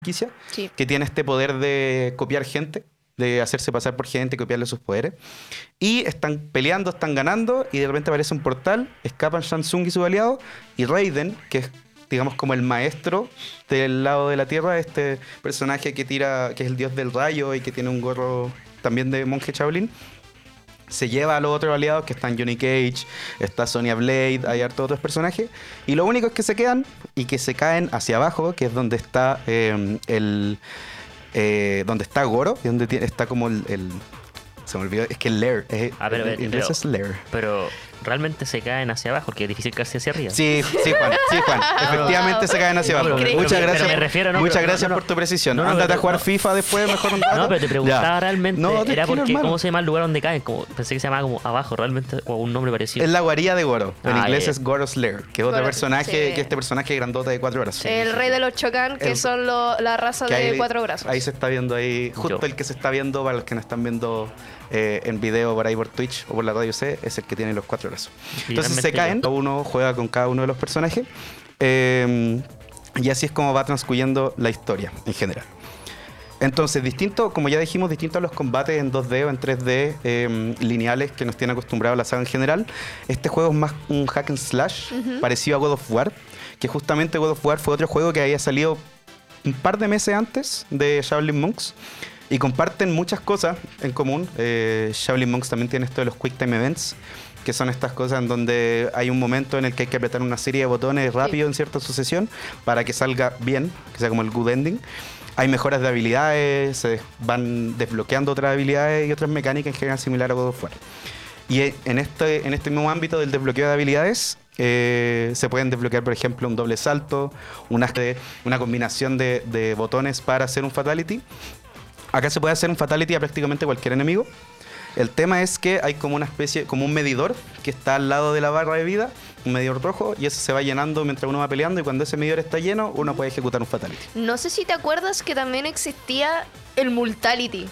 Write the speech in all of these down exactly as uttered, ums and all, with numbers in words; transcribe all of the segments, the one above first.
franquicia, Sí. que tiene este poder de copiar gente, de hacerse pasar por gente y copiarle sus poderes. Y están peleando, están ganando, y de repente aparece un portal, escapan Shang Tsung y su aliado, y Raiden, que es, digamos, como el maestro del lado de la Tierra, este personaje que tira, que es el dios del rayo y que tiene un gorro también de monje Shaolin, se lleva a los otros aliados, que están Johnny Cage, está Sonya Blade, hay hartos otros personajes, y lo único es que se quedan y que se caen hacia abajo, que es donde está eh, el eh, donde está Goro, y donde tiene, está como el, el se me olvidó, es que el lair, es, Ah, pero, en pero, inglés es lair. Pero realmente se caen hacia abajo, porque es difícil caerse hacia arriba. Sí, sí, Juan, sí, Juan. Efectivamente wow. se caen hacia abajo. Increíble. Muchas Pero gracias. me refiero, no, muchas pero- gracias no, no, por tu precisión. no, no, Ándate pero- a jugar no. FIFA después mejor un rato. No, pero te preguntaba Ya. realmente, No, era tranquilo, porque hermano. cómo se llama el lugar donde caen, como pensé que se llamaba como abajo, realmente, o un nombre parecido. Es la guarida de Goro. En Ah, inglés ya. es Goro's Lair, que es otro Goro, personaje, sí. que este personaje grandota de cuatro brazos. El rey de los Chocan, que El- son lo- la raza Que de ahí- cuatro brazos. Ahí se está viendo ahí, justo Yo. el que se está viendo, para los que nos están viendo eh, en video por ahí por Twitch o por la radio C, es el que tiene los cuatro brazos. Entonces se Finalmente caen, yo. uno juega con cada uno de los personajes, eh, y así es como va transcurriendo la historia en general. Entonces, distinto, como ya dijimos, distinto a los combates en dos D o en tres D eh, lineales que nos tiene acostumbrado la saga en general, este juego es más un hack and slash, parecido a God of War, que justamente God of War fue otro juego que había salido un par de meses antes de Shaolin Monks, y comparten muchas cosas en común. Eh, Shaolin Monks también tiene esto de los Quick Time Events, que son estas cosas en donde hay un momento en el que hay que apretar una serie de botones rápido en cierta sucesión para que salga bien, que sea como el good ending. Hay mejoras de habilidades, se des- van desbloqueando otras habilidades y otras mecánicas en general similar a God of War. Y en este, en este mismo ámbito del desbloqueo de habilidades, eh, se pueden desbloquear, por ejemplo, un doble salto, una, una combinación de, de botones para hacer un fatality. Acá se puede hacer un fatality a prácticamente cualquier enemigo. El tema es que hay como una especie, como un medidor que está al lado de la barra de vida, un medidor rojo, y ese se va llenando mientras uno va peleando, y cuando ese medidor está lleno, uno puede ejecutar un fatality. No sé si te acuerdas que también existía el Multality,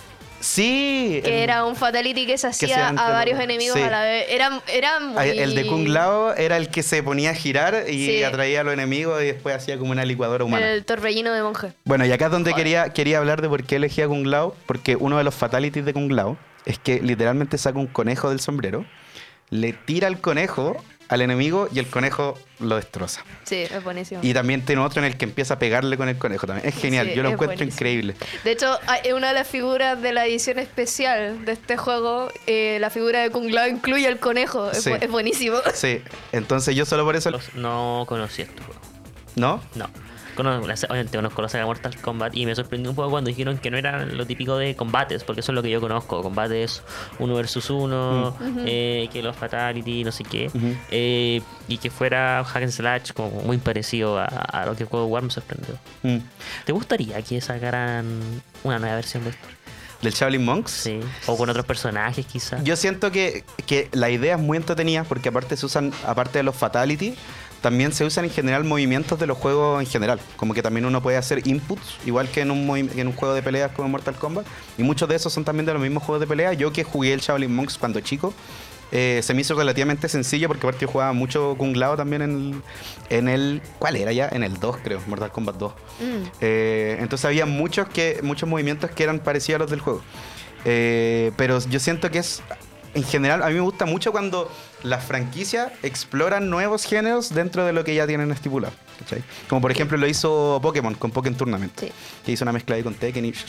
Sí. que el- era un fatality que se hacía hacía entre a varios los- enemigos sí. a la vez. Era, era muy... Ay, El de Kung Lao era el que se ponía a girar y Sí. atraía a los enemigos y después hacía como una licuadora humana. El torbellino de monje. Bueno, y acá es donde Joder. quería, quería hablar de por qué elegía Kung Lao, porque uno de los fatalities de Kung Lao es que literalmente saca un conejo del sombrero, le tira el conejo al enemigo y el conejo lo destroza. Sí, es buenísimo. Y también tiene otro en el que empieza a pegarle con el conejo también. Es genial, Sí, yo lo es encuentro buenísimo. increíble. De hecho, hay una de las figuras de la edición especial de este juego, eh, la figura de Kung Lao incluye al conejo. Es, Sí. bu- es buenísimo. Sí, entonces yo solo por eso... Los- No conocí este juego. ¿No? No. Conozco, la- obviamente conozco la saga Mortal Kombat y me sorprendió un poco cuando dijeron que no era lo típico de combates, porque eso es lo que yo conozco. Combates uno versus uno, eh, que los fatality, no sé qué. Ujú. eh, y que fuera hack and slash como muy parecido a, a lo que el juego War me sorprendió. Mm. ¿Te gustaría que sacaran una nueva versión de esto? ¿Del Shaolin Monks? Sí. O con otros personajes quizás. Yo siento que, que la idea es muy entretenida porque aparte se usan, aparte de los fatality, también se usan en general movimientos de los juegos en general. Como que también uno puede hacer inputs, igual que en un, movi- en un juego de peleas como Mortal Kombat. Y muchos de esos son también de los mismos juegos de pelea. Yo que jugué el Shaolin Monks cuando chico, eh, se me hizo relativamente sencillo porque aparte yo jugaba mucho Kung Lao también en el, en el... ¿Cuál era ya? En el dos creo, Mortal Kombat dos. Mm. Eh, entonces había muchos, que, muchos movimientos que eran parecidos a los del juego. Eh, pero yo siento que es, en general, a mí me gusta mucho cuando las franquicias exploran nuevos géneros dentro de lo que ya tienen estipulado. ¿Cachai? Como por ejemplo lo hizo Pokémon con Pokémon Tournament, Sí. que hizo una mezcla ahí con Tekken y...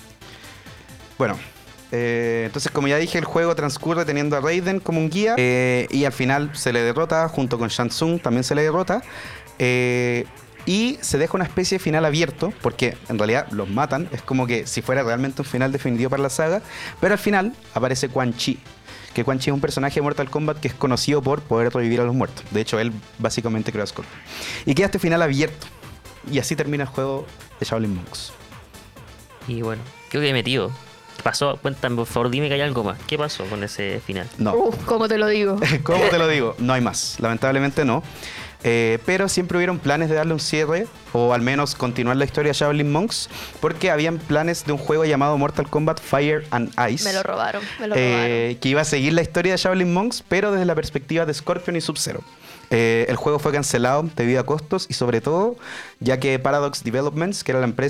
Bueno, eh, entonces como ya dije, el juego transcurre teniendo a Raiden como un guía, eh, y al final se le derrota, junto con Shang Tsung también se le derrota, eh, y se deja una especie de final abierto, porque en realidad los matan, es como que si fuera realmente un final definitivo para la saga, pero al final aparece Quan Chi, que Quan Chi es un personaje de Mortal Kombat que es conocido por poder revivir a los muertos. De hecho, él básicamente creó a Scorpion. Y queda este final abierto, y así termina el juego de Shaolin Monks. Y bueno, creo que he metido. ¿Qué pasó? Cuéntame, por favor, dime que hay algo más. ¿Qué pasó con ese final? No. Uf, ¿cómo te lo digo? ¿Cómo te lo digo? No hay más, lamentablemente no. Eh, pero siempre hubieron planes de darle un cierre, o al menos continuar la historia de Shaolin Monks, porque habían planes de un juego llamado Mortal Kombat Fire and Ice. Me lo robaron, me lo eh, que iba a seguir la historia de Shaolin Monks, pero desde la perspectiva de Scorpion y Sub-Zero. Eh, el juego fue cancelado debido a costos y sobre todo ya que Paradox Developments, que era la empresa